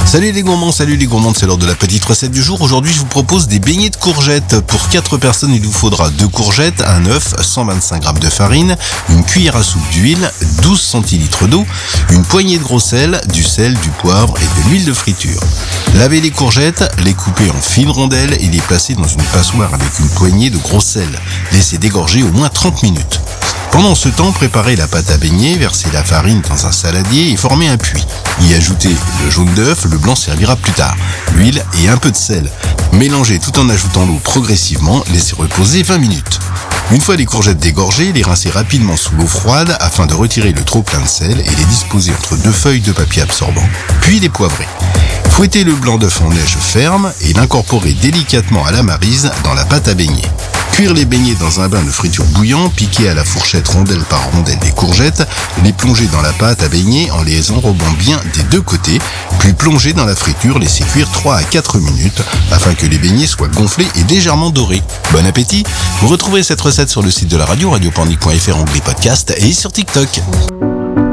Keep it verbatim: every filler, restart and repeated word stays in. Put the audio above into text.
Salut les gourmands, salut les gourmandes, c'est l'heure de la petite recette du jour. Aujourd'hui, je vous propose des beignets de courgettes. Pour quatre personnes, il vous faudra deux courgettes, un œuf, cent vingt-cinq grammes de farine, une cuillère à soupe d'huile, douze centilitres d'eau, une poignée de gros sel, du sel, du poivre et de l'huile de friture. Lavez les courgettes, les coupez en fines rondelles et les placez dans une passoire avec une poignée de gros sel. Laissez dégorger au moins trente minutes. Pendant ce temps, préparez la pâte à beignets, versez la farine dans un saladier et formez un puits. Y ajoutez le jaune d'œuf, le blanc servira plus tard, l'huile et un peu de sel. Mélangez tout en ajoutant l'eau progressivement, laissez reposer vingt minutes. Une fois les courgettes dégorgées, les rincez rapidement sous l'eau froide afin de retirer le trop plein de sel et les disposer entre deux feuilles de papier absorbant, puis les poivrer. Fouettez le blanc d'œuf en neige ferme et l'incorporez délicatement à la maryse dans la pâte à beignets. Cuire les beignets dans un bain de friture bouillant, piquer à la fourchette rondelle par rondelle les courgettes, les plonger dans la pâte à beignets en les enrobant bien des deux côtés, puis plonger dans la friture, laisser cuire trois à quatre minutes afin que les beignets soient gonflés et légèrement dorés. Bon appétit! Vous retrouverez cette recette sur le site de la radio, radio pornic point f r, onglet podcast et sur TikTok.